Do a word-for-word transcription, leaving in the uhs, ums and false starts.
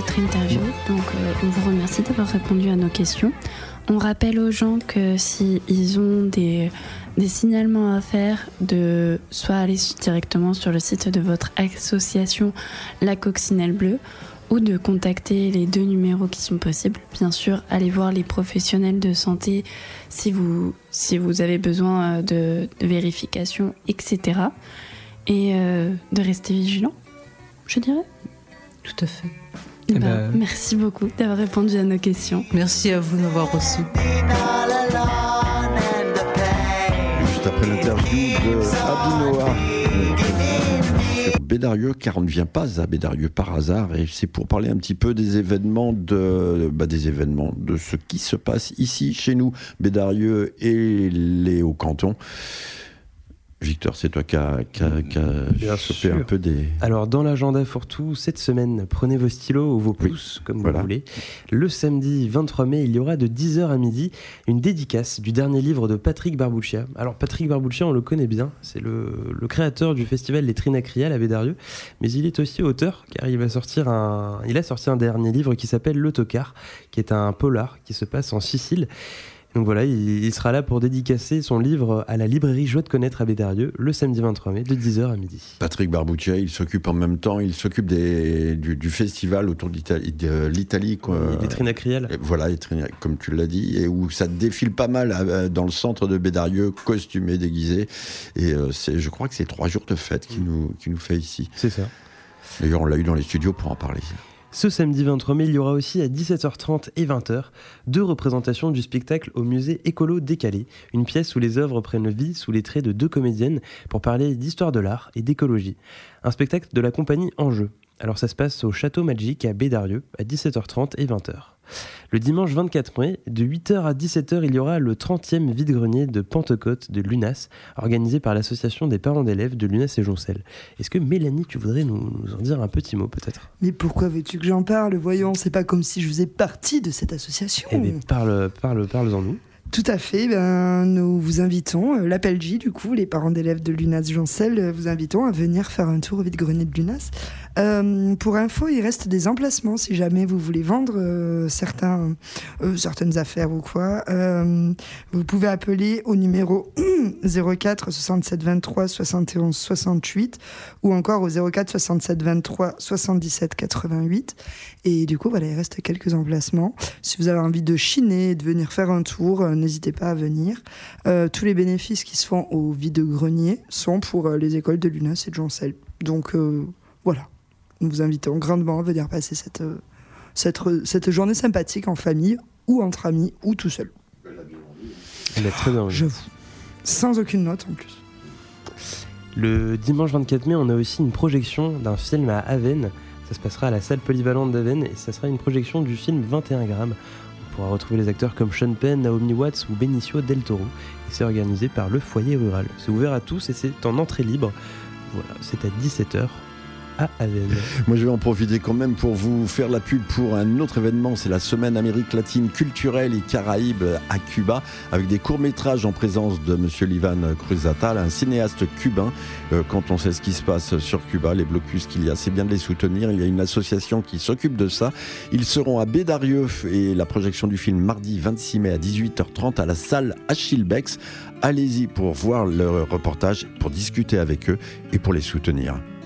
notre interview. Donc, euh, on vous remercie d'avoir répondu à nos questions. On rappelle aux gens que s'ils ont des, des signalements à faire, de soit aller directement sur le site de votre association La Coccinelle Bleue, ou de contacter les deux numéros qui sont possibles. Bien sûr, allez voir les professionnels de santé si vous, si vous avez besoin de, de vérification, et cetera. Et euh, de rester vigilant, je dirais. Tout à fait. Eh eh ben, ben... Merci beaucoup d'avoir répondu à nos questions. Merci à vous d'avoir reçu. Juste après l'interview de Abinoa sur Bédarieux, car on ne vient pas à Bédarieux par hasard, et c'est pour parler un petit peu des événements de, bah des événements, de ce qui se passe ici, chez nous, Bédarieux et les Hauts-Cantons. Victor, c'est toi qui as chopé un peu des... Alors, dans l'agenda Fourre-Tout, cette semaine, prenez vos stylos ou vos pouces, oui, comme voilà. vous voulez. Le samedi vingt-trois mai, il y aura de dix heures à midi une dédicace du dernier livre de Patrick Barbouchia. Alors, Patrick Barbouchia, on le connaît bien, c'est le, le créateur du festival Les Trinacriales à Bédarieux, mais il est aussi auteur, car il, va sortir un, il a sorti un dernier livre qui s'appelle Le Tocard, qui est un polar qui se passe en Sicile. Donc voilà, il, il sera là pour dédicacer son livre à la librairie Joie de connaître à Bédarieux le samedi vingt-trois mai de dix heures à midi. Patrick Barbouchia, il s'occupe en même temps, il s'occupe des, du, du festival autour d'Italie, de l'Italie. Quoi. Oui, des Trinacriales. Voilà, comme tu l'as dit, et où ça défile pas mal à, dans le centre de Bédarieux, costumé, déguisé. Et euh, c'est, je crois que c'est trois jours de fête qu'il nous, qu'il nous fait ici. C'est ça. D'ailleurs, on l'a eu dans les studios pour en parler. Ce samedi vingt-trois mai, il y aura aussi à dix-sept heures trente et vingt heures deux représentations du spectacle au musée Écolo Décalé, une pièce où les œuvres prennent vie sous les traits de deux comédiennes pour parler d'histoire de l'art et d'écologie. Un spectacle de la compagnie Enjeu. Alors ça se passe au Château Magique à Bédarieux à dix-sept heures trente et vingt heures. Le dimanche vingt-quatre mai, de huit heures à dix-sept heures, il y aura le trentième vide-grenier de Pentecôte de l'U N A S, organisé par l'association des parents d'élèves de l'U N A S et Joncel. Est-ce que Mélanie, tu voudrais nous, nous en dire un petit mot peut-être ? Mais pourquoi veux-tu que j'en parle ? Voyons, c'est pas comme si je faisais partie de cette association. Eh bien, parle, parle, parle-en nous. Tout à fait, ben, nous vous invitons, euh, l'Appel J du coup, les parents d'élèves de l'U N A S Joncel, euh, vous invitons à venir faire un tour au vide-grenier de l'U N A S. Euh, pour info, il reste des emplacements si jamais vous voulez vendre euh, certains, euh, certaines affaires ou quoi. Euh, vous pouvez appeler au numéro zéro quatre soixante-sept vingt-trois soixante et onze soixante-huit ou encore au zéro quatre soixante-sept vingt-trois soixante-dix-sept quatre-vingt-huit. Et du coup, voilà, il reste quelques emplacements. Si vous avez envie de chiner et de venir faire un tour, euh, n'hésitez pas à venir. Euh, tous les bénéfices qui se font au vide-grenier sont pour euh, les écoles de l'U N A S et de Joncel. Donc euh, voilà. Nous vous invitons grandement à venir passer cette, cette, cette journée sympathique en famille, ou entre amis, ou tout seul. Elle est très bien. J'avoue. Sans aucune note en plus. Le dimanche vingt-quatre mai, on a aussi une projection d'un film à Avesnes. Ça se passera à la salle polyvalente d'Avesnes et ça sera une projection du film vingt et un grammes. On pourra retrouver les acteurs comme Sean Penn, Naomi Watts ou Benicio del Toro. Et c'est organisé par le Foyer Rural. C'est ouvert à tous et c'est en entrée libre. Voilà, c'est à dix-sept heures. À Avesnes. Moi, je vais en profiter quand même pour vous faire la pub pour un autre événement. C'est la Semaine Amérique latine culturelle et Caraïbes à Cuba, avec des courts-métrages en présence de Monsieur Livan Cruzatal, un cinéaste cubain. Euh, quand on sait ce qui se passe sur Cuba, les blocus qu'il y a, c'est bien de les soutenir. Il y a une association qui s'occupe de ça. Ils seront à Bédarieux et la projection du film mardi vingt-six mai à dix-huit heures trente à la salle Achille Bex. Allez-y pour voir le reportage, pour discuter avec eux et pour les soutenir.